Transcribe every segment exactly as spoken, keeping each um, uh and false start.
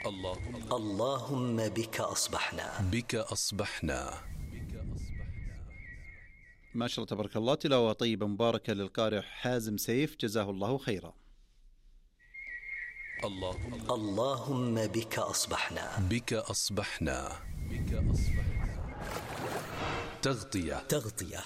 اللهم اللهم بك أصبحنا بك أصبحنا. ما شاء الله تبارك الله، تلاوة طيبة مباركة للقارئ حازم سيف، جزاه الله خيرا. اللهم اللهم بك أصبحنا بك أصبحنا بك أصبحنا. تغطية تغطية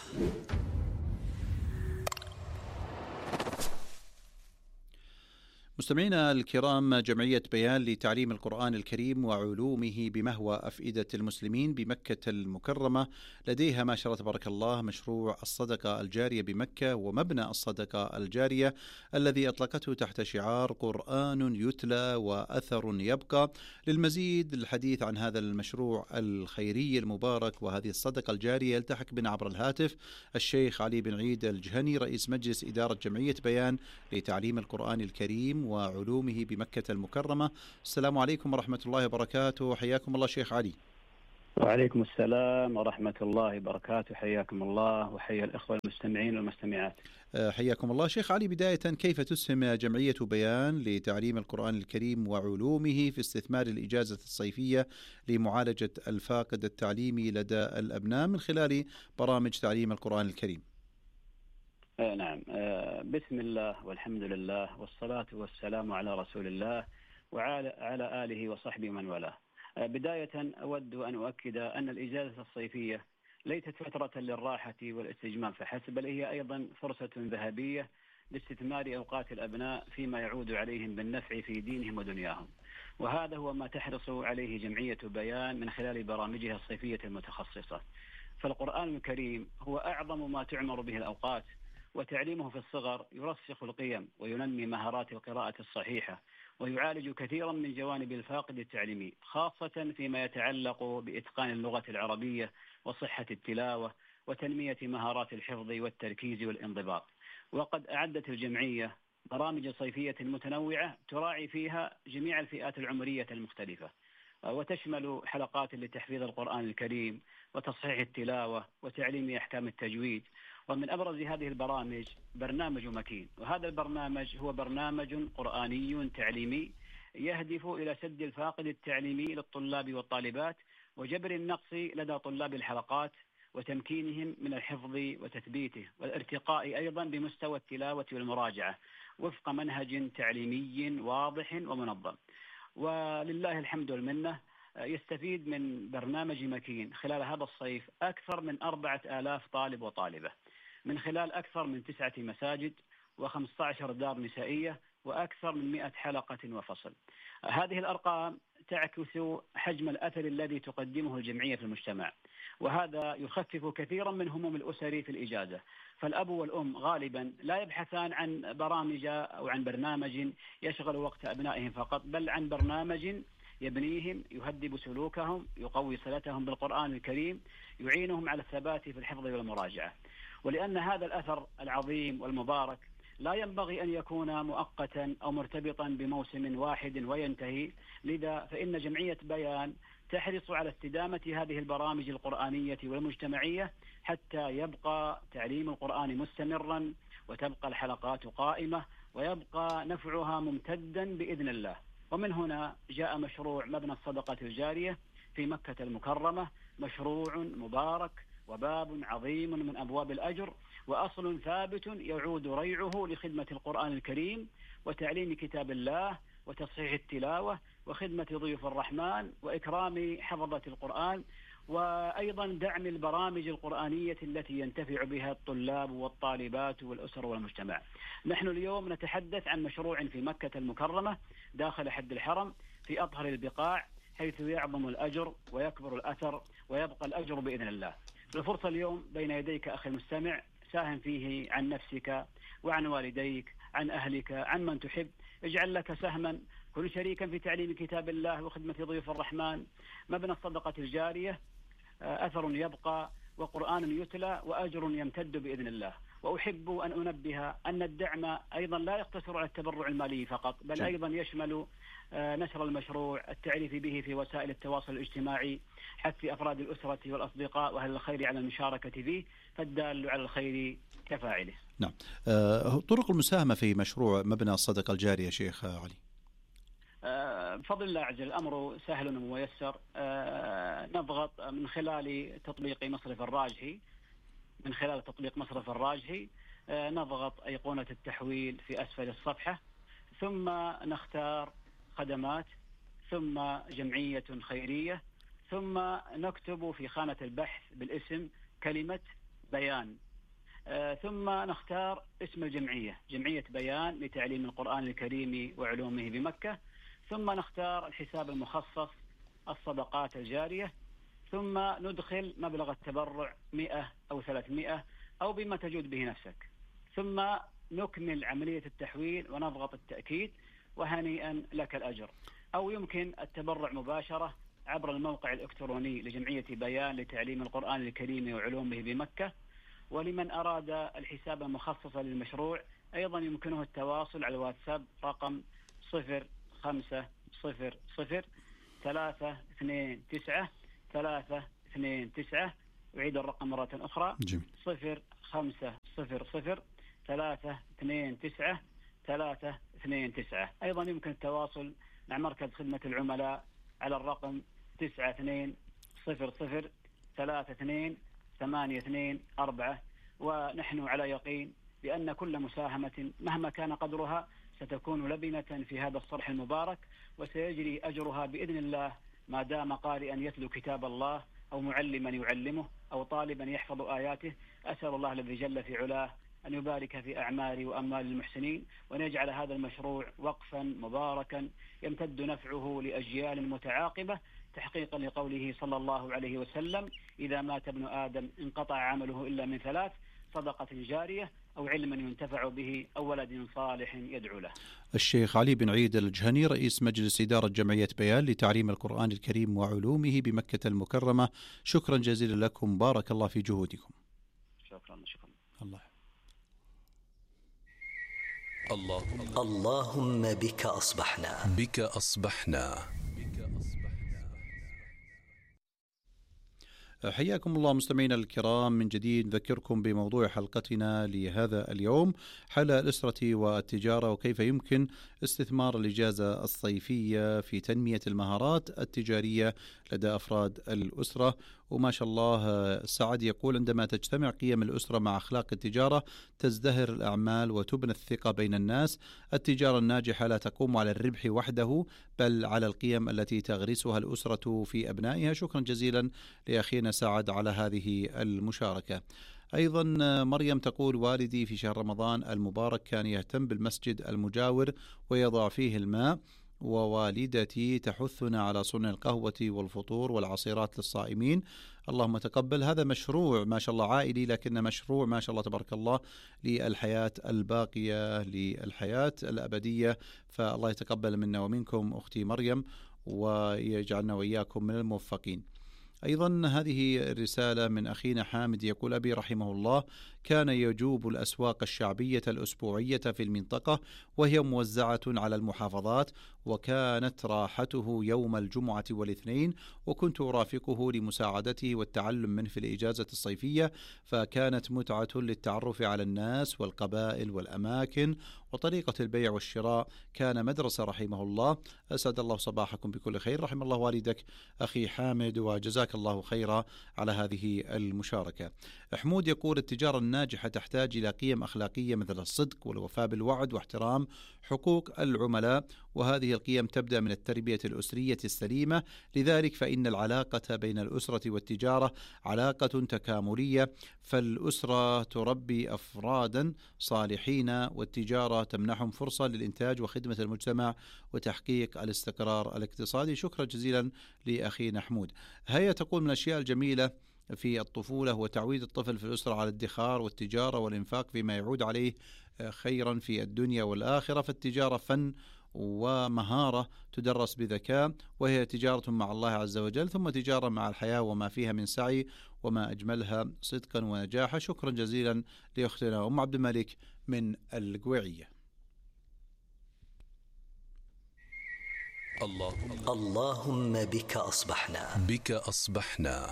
مستمعينا الكرام، جمعية بيان لتعليم القرآن الكريم وعلومه بمهوى أفئدة المسلمين بمكة المكرمة لديها ما شاء الله تبارك الله مشروع الصدقة الجارية بمكة ومبنى الصدقة الجارية الذي أطلقته تحت شعار قرآن يتلى وأثر يبقى. للمزيد الحديث عن هذا المشروع الخيري المبارك وهذه الصدقة الجارية يلتحق بنا عبر الهاتف الشيخ علي بن عيد الجهني، رئيس مجلس إدارة جمعية بيان لتعليم القرآن الكريم وعلومه بمكة المكرمة. السلام عليكم ورحمة الله وبركاته، حياكم الله شيخ علي. وعليكم السلام ورحمة الله وبركاته، حياكم الله وحيا الإخوة المستمعين والمستمعات. حياكم الله شيخ علي. بداية، كيف تسهم جمعية بيان لتعليم القرآن الكريم وعلومه في استثمار الإجازة الصيفية لمعالجة الفاقد التعليمي لدى الأبناء من خلال برامج تعليم القرآن الكريم؟ نعم، بسم الله والحمد لله والصلاة والسلام على رسول الله وعلى آله وصحبه من والاه. بداية أود أن أؤكد أن الإجازة الصيفية ليست فترة للراحة والاستجمام فحسب، بل هي أيضا فرصة ذهبية لاستثمار أوقات الأبناء فيما يعود عليهم بالنفع في دينهم ودنياهم، وهذا هو ما تحرص عليه جمعية بيان من خلال برامجها الصيفية المتخصصة. فالقرآن الكريم هو أعظم ما تعمر به الأوقات، وتعليمه في الصغر يرسخ القيم وينمي مهارات القراءة الصحيحة ويعالج كثيرا من جوانب الفاقد التعليمي، خاصة فيما يتعلق بإتقان اللغة العربية وصحة التلاوة وتنمية مهارات الحفظ والتركيز والانضباط. وقد أعدت الجمعية برامج صيفية متنوعة تراعي فيها جميع الفئات العمرية المختلفة، وتشمل حلقات لتحفيظ القرآن الكريم وتصحيح التلاوة وتعليم أحكام التجويد. ومن أبرز هذه البرامج برنامج مكين، وهذا البرنامج هو برنامج قرآني تعليمي يهدف إلى سد الفاقد التعليمي للطلاب والطالبات وجبر النقص لدى طلاب الحلقات وتمكينهم من الحفظ وتثبيته والارتقاء أيضا بمستوى التلاوة والمراجعة وفق منهج تعليمي واضح ومنظم. ولله الحمد والمنة، يستفيد من برنامج مكين خلال هذا الصيف أكثر من أربعة آلاف طالب وطالبة من خلال أكثر من تسعة مساجد وخمسة عشر دار نسائية وأكثر من مئة حلقة وفصل. هذه الأرقام تعكس حجم الأثر الذي تقدمه الجمعية في المجتمع، وهذا يخفف كثيرا من هموم الأسر في الإجازة. فالأب والأم غالبا لا يبحثان عن برامج أو عن برنامج يشغل وقت أبنائهم فقط، بل عن برنامج يبنيهم، يهذب سلوكهم، يقوي صلتهم بالقرآن الكريم، يعينهم على الثبات في الحفظ والمراجعة. ولأن هذا الأثر العظيم والمبارك لا ينبغي أن يكون مؤقتا أو مرتبطا بموسم واحد وينتهي، لذا فإن جمعية بيان تحرص على استدامة هذه البرامج القرآنية والمجتمعية حتى يبقى تعليم القرآن مستمرا وتبقى الحلقات قائمة ويبقى نفعها ممتدا بإذن الله. ومن هنا جاء مشروع مبنى الصدقة الجارية في مكة المكرمة، مشروع مبارك وباب عظيم من أبواب الأجر وأصل ثابت يعود ريعه لخدمة القرآن الكريم وتعليم كتاب الله وتصحيح التلاوة وخدمة ضيوف الرحمن وإكرام حفظة القرآن، وأيضا دعم البرامج القرآنية التي ينتفع بها الطلاب والطالبات والأسر والمجتمع. نحن اليوم نتحدث عن مشروع في مكة المكرمة داخل حد الحرم في أطهر البقاع، حيث يعظم الأجر ويكبر الأثر ويبقى الأجر بإذن الله. الفرصة اليوم بين يديك أخي المستمع، ساهم فيه عن نفسك وعن والديك، عن أهلك، عن من تحب، اجعل لك سهما، كن شريكا في تعليم كتاب الله وخدمة ضيوف الرحمن. مبنى الصدقة الجارية أثر يبقى وقرآن يتلى وأجر يمتد بإذن الله. وأحب أن أنبه أن الدعم أيضا لا يقتصر على التبرع المالي فقط، بل أيضا يشمل نشر المشروع، التعريف به في وسائل التواصل الاجتماعي، حث أفراد الأسرة والأصدقاء وأهل الخير على المشاركة فيه، فالدال على الخير كفاعله. نعم. أه طرق المساهمة في مشروع مبنى الصدقة الجارية شيخ علي. أه بفضل الله عز وجل الأمر سهل وميسر. نضغط من خلال تطبيق مصرف الراجحي من خلال تطبيق مصرف الراجحي نضغط أيقونة التحويل في أسفل الصفحة، ثم نختار خدمات، ثم جمعية خيرية، ثم نكتب في خانة البحث بالاسم كلمة بيان، ثم نختار اسم الجمعية، جمعية بيان لتعليم القرآن الكريم وعلومه بمكة، ثم نختار الحساب المخصص الصدقات الجارية، ثم ندخل مبلغ التبرع مئة أو ثلاثمئة أو بما تجود به نفسك، ثم نكمل عملية التحويل ونضغط التأكيد وهنيئا لك الأجر. أو يمكن التبرع مباشرة عبر الموقع الإلكتروني لجمعية بيان لتعليم القرآن الكريم وعلومه بمكة. ولمن أراد الحساب المخصص للمشروع أيضا يمكنه التواصل على الواتساب رقم صفر خمسة صفر صفر ثلاثة اثنين تسعة ثلاثة اثنين تسعة. أعيد الرقم مرة أخرى صفر خمسة صفر صفر ثلاثة اثنين تسعة ثلاثة اثنين تسعة. أيضا يمكن التواصل مع مركز خدمة العملاء على الرقم تسعة اثنين صفر صفر ثلاثة اثنين ثمانية اثنين أربعة. ونحن على يقين بأن كل مساهمة مهما كان قدرها ستكون لبنة في هذا الصرح المبارك، وسيجري أجرها بإذن الله ما دام قارئا يتلو كتاب الله أو معلما يعلمه أو طالبا يحفظ آياته. أسأل الله الذي جل في علاه أن يبارك في أعمال وأموال المحسنين، وأن يجعل هذا المشروع وقفا مباركا يمتد نفعه لأجيال متعاقبة، تحقيقا لقوله صلى الله عليه وسلم: إذا مات ابن آدم انقطع عمله إلا من ثلاث: صدقة جارية أو علم ينتفع به أو ولد صالح يدعو له. الشيخ علي بن عيد الجهني رئيس مجلس إدارة جمعية بيان لتعليم القرآن الكريم وعلومه بمكة المكرمة، شكرا جزيلا لكم، بارك الله في جهودكم. شكرا شكرا. الله. اللهم اللهم بك أصبحنا بك أصبحنا حياكم الله مستمعينا الكرام من جديد. نذكركم بموضوع حلقتنا لهذا اليوم حول الأسرة والتجارة، وكيف يمكن استثمار الإجازة الصيفية في تنمية المهارات التجارية لدى أفراد الأسرة. وما شاء الله سعد يقول: عندما تجتمع قيم الأسرة مع أخلاق التجارة تزدهر الأعمال وتبنى الثقة بين الناس. التجارة الناجحة لا تقوم على الربح وحده بل على القيم التي تغرسها الأسرة في أبنائها. شكرا جزيلا لأخينا سعد على هذه المشاركة. أيضا مريم تقول: والدي في شهر رمضان المبارك كان يهتم بالمسجد المجاور ويضع فيه الماء، ووالدتي تحثنا على صنع القهوة والفطور والعصيرات للصائمين. اللهم تقبل. هذا مشروع ما شاء الله عائلي، لكن مشروع ما شاء الله تبارك الله للحياة الباقية، للحياة الأبدية. فالله يتقبل منا ومنكم أختي مريم، ويجعلنا وإياكم من الموفقين. أيضا هذه الرسالة من أخينا حامد يقول: أبي رحمه الله كان يجوب الأسواق الشعبية الأسبوعية في المنطقة وهي موزعة على المحافظات، وكانت راحته يوم الجمعة والاثنين، وكنت أرافقه لمساعدته والتعلم منه في الإجازة الصيفية، فكانت متعة للتعرف على الناس والقبائل والأماكن وطريقة البيع والشراء. كان مدرسة رحمه الله. أسعد الله صباحكم بكل خير. رحم الله والدك أخي حامد، وجزاك الله خيرا على هذه المشاركة. حمود يقول: التجارة الناجحة تحتاج إلى قيم أخلاقية مثل الصدق والوفاء بالوعد واحترام حقوق العملاء، وهذه القيم تبدأ من التربية الأسرية السليمة. لذلك فإن العلاقة بين الأسرة والتجارة علاقة تكاملية، فالأسرة تربي أفرادا صالحين، والتجارة تمنحهم فرصة للإنتاج وخدمة المجتمع وتحقيق الاستقرار الاقتصادي. شكرا جزيلا لأخينا حمود. هيا تقول: من الأشياء الجميلة في الطفولة وتعويد الطفل في الأسرة على الادخار والتجارة والإنفاق فيما يعود عليه خيرا في الدنيا والآخرة. فالتجارة فن ومهارة تدرس بذكاء، وهي تجارة مع الله عز وجل، ثم تجارة مع الحياة وما فيها من سعي، وما أجملها صدقا ونجاحا. شكرا جزيلا لأختنا أم عبد الملك من القويعية. اللهم اللهم بك أصبحنا بك أصبحنا.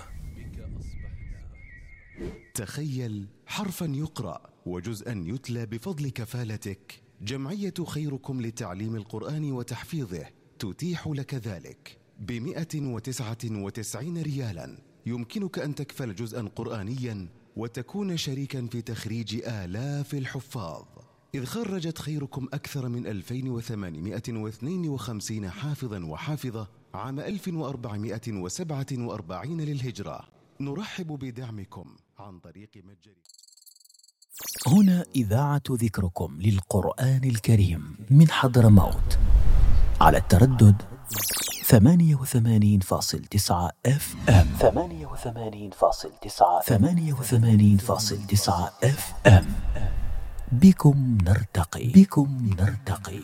تخيل حرفا يقرأ وجزءا يتلى بفضل كفالتك. جمعية خيركم لتعليم القرآن وتحفيظه تتيح لك ذلك. بمئة وتسعة وتسعين ريالا يمكنك أن تكفل جزءا قرآنيا وتكون شريكا في تخريج آلاف الحفاظ، إذ خرجت خيركم أكثر من ألفين وثمانمئة واثنين وخمسين حافظا وحافظة عام ألف وأربعمئة وسبعة وأربعين للهجرة. نرحب بدعمكم عن طريق متجر. هنا إذاعة ذكركم للقرآن الكريم من حضرموت على التردد ثمانية وثمانين فاصل تسعة اف ام ثمانية وثمانين فاصل تسعة ثمانية وثمانين فاصل تسعة اف ام. بكم نرتقي بكم نرتقي.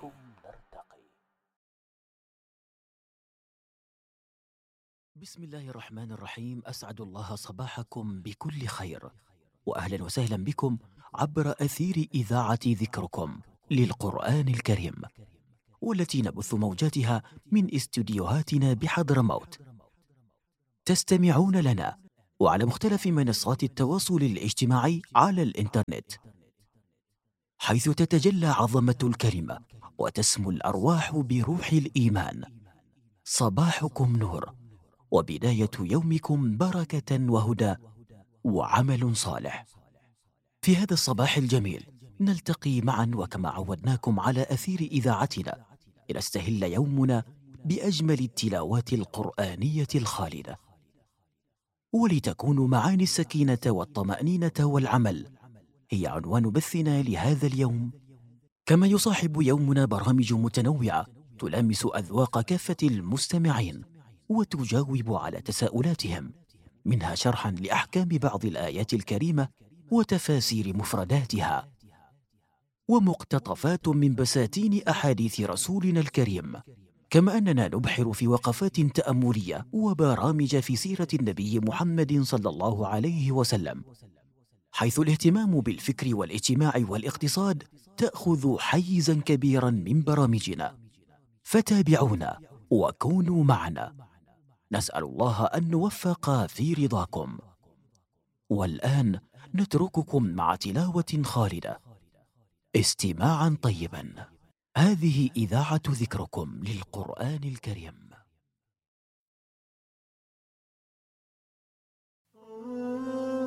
بسم الله الرحمن الرحيم. أسعد الله صباحكم بكل خير، وأهلا وسهلا بكم عبر أثير إذاعة ذكركم للقرآن الكريم، والتي نبث موجاتها من استديوهاتنا بحضرموت. تستمعون لنا وعلى مختلف منصات التواصل الاجتماعي على الإنترنت، حيث تتجلى عظمة الكلمة وتسمو الأرواح بروح الإيمان. صباحكم نور، وبداية يومكم بركة وهدى وعمل صالح. في هذا الصباح الجميل نلتقي معا وكما عودناكم على أثير إذاعتنا لنستهل يومنا بأجمل التلاوات القرآنية الخالدة، ولتكون معاني السكينة والطمأنينة والعمل هي عنوان بثنا لهذا اليوم. كما يصاحب يومنا برامج متنوعة تلامس أذواق كافة المستمعين وتجاوب على تساؤلاتهم، منها شرحا لأحكام بعض الآيات الكريمة وتفاسير مفرداتها، ومقتطفات من بساتين أحاديث رسولنا الكريم، كما أننا نبحر في وقفات تأملية وبرامج في سيرة النبي محمد صلى الله عليه وسلم، حيث الاهتمام بالفكر والاجتماع والاقتصاد تأخذ حيزا كبيرا من برامجنا. فتابعونا وكونوا معنا، نسأل الله أن نوفق في رضاكم. والآن نترككم مع تلاوة خالدة، استماعا طيبا. هذه إذاعة ذكركم للقرآن الكريم.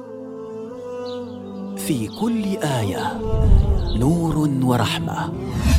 في كل آية نور ورحمة.